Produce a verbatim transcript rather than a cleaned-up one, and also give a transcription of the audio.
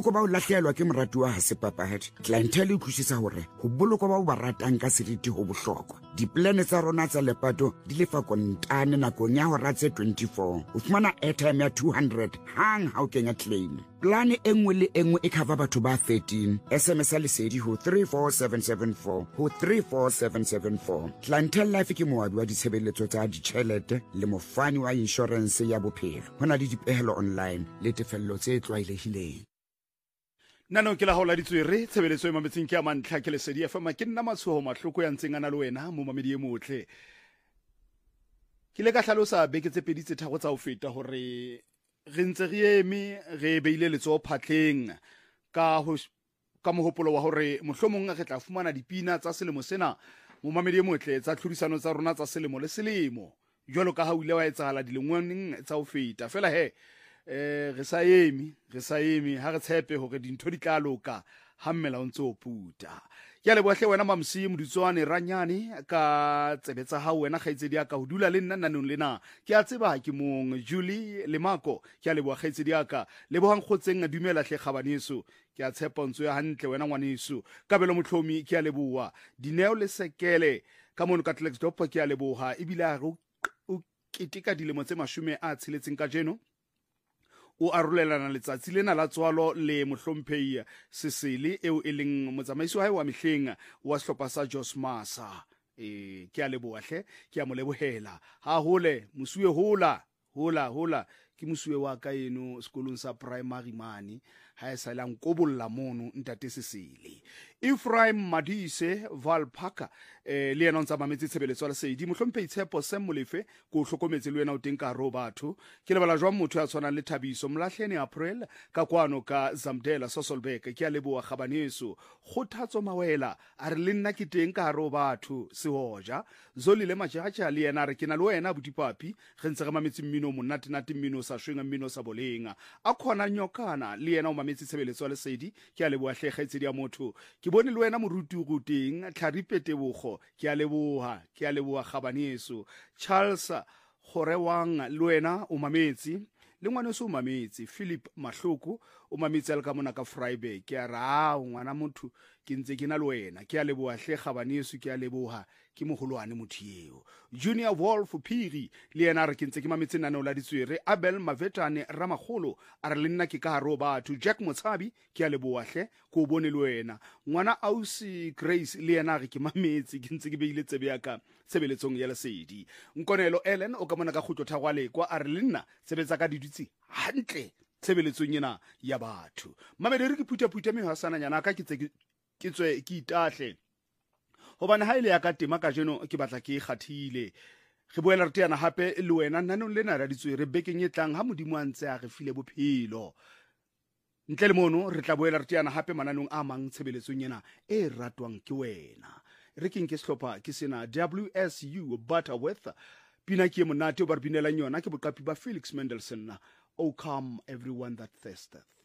boloko ba o lahlehelwa ke moratuwa ha se papadi. Clientele e utlwisisa hore ho boloko ba o ba ratang ka seriti ho bohlokwa. Diplane tsa rona tsa lepato di lefa kontane nakong ya hora tse twenty-four. O fumana airtime ya two hundred hang ha o kenya claim. Plane e nngwe le e nngwe e cover batho ba thirteen. S M S a lesedi ho three four seven seven four ho three four seven seven four. Clientele Life ke moabi wa ditshebeletso tsa ditjhelete le mofani wa insurance ya bophelo. Hona le dipehelo online le tefello tse tlwaelehileng. Nano ke la hola ditswere tshebeletso e mametseng ke a mantlha ke lesedi F M ke nna matshoho mahloko ya ntseng ana le wena mo mamedi e motle. Ke le ka hlalosa beke tse pedi tse tharo tsa ho feta hore re ntse re eme re beile letso phatleng ka ho ka mohopolo wa hore mohlomong re tla fumana dipina tsa selemo sena mo mamedi e motle tsa tlhodisano tsa rona tsa selemo le selemo jwalo ka ha o ile wa etsahala dilengwaneng tsa ho feta fela he eh re sa eme re sa eme ha re tshepe hore dintho di tla loka ha mmela o ntse o puta. Ke a lebohle wena Mamsi Moditswane Ranyane ka tsebetsa ha wena kgaitsedi ya ka ho dula le nna nanong lena ke a tseba ke mong Julie Lemako ke a leboha kgaitsedi ya ka lebohang khotseng dumela hle kgabaneso ke a tshepa ntso ya hantle wena ngwaneso Kabelo Motlhomi ke a leboha Dineo le Sekele ka mono ka Tlex-Dop ke a leboha ebile a re o ketika dilemo tse mashome a tsheletseng ka jeno o arolelana letsatsi lena la tswalo le mohlomphehi Sesele eo e leng motsamaisi wa hae wa mehleng wa sehlopha sa Josmasa. E ke a leboha hle ke a mo lebohela ha hole mosuwe hola hola hola ke mosuwe wa ka eno sekolong sa primary mane ha e sa la nkobolla mono ntate Sesele. Ephraim Madise Valpaka eh le yena o ntsa mametse tshebeletso la Sedi mohlomphehi Tshepo Sem Molefe ko hlokometse le wena o teng ka ro batho ke lebala jwa motho ya tshwanang le Thabiso Mlahlene April ka kwano ka Zamdela Sosolbek ke a leboha Kgabaneso Kgothatso Mawela a re le nna ke teng ka ro batho sehoja Zolile Majaja le yena re ke na le wena Butipapi re ntse re mametse mmino monate nate mmino sa shwenga mmino sa bolenga a khona Nyokana le yena o mametse tshebeletso la Sedi ke a leboha hle kgaitsedi ya motho ke bone le wena moruti go teng Tlharipete bogo ke a leboha ke a leboha Kgabaneso Charles Gorewang le wena o mametse le ngwaneso o mametse Philip Mahloko o mametse le ka mona ka Freiburg ke a ra ngwana motho ke ntse ke na le wena ke a leboha hle Kgabaneso ke a leboha ke mogolwane motho eo Junior Wolf Phiri le yena re ke ntse ke mametse nano la ditswere Abel Mavetane Ramagolo a re le nna ke ka ro batho Jack Motshabi ke a leboha hle ko bone le wena ngwana Ausi Grace le yena re ke mametse ke ntse ke beile tsebe ya ka tsebeletsong ya Lesedi Nkonelo Ellen o ka mona ka khutlo thagwale kwa a re le nna sebetsa ka didutsi hantle tsebeletsong ena ya batho mamedere ke phutha-phutha me hasana nyana ka ke tse ke tswe ke itahle hobane ha ile ya ka tema ka jeno ke batla ke kgathile re boela re teana hape le wena nanong lena ra ditswe re bekeng e tlang ha modimo a ntse a re file bophelo ntle le mono re tla boela re teana hape mananong a mang tshebeletsong ena e ratwang ke wena re keng ke sehlopha ke sena W S U Butterworth pina ke monate o ba re binelang yona ke boqapi ba Felix Mendelssohn O come everyone that thirsteth.